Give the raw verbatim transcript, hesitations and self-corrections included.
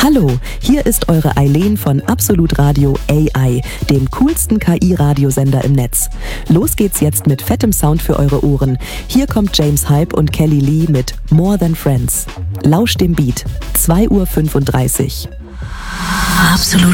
Hallo, hier ist eure Eileen von Absolut Radio A I, dem coolsten K I-Radiosender im Netz. Los geht's jetzt mit fettem Sound für eure Ohren. Hier kommt James Hype und Kelly Lee mit More Than Friends. Lauscht dem Beat. zwei Uhr fünfunddreißig. Absolut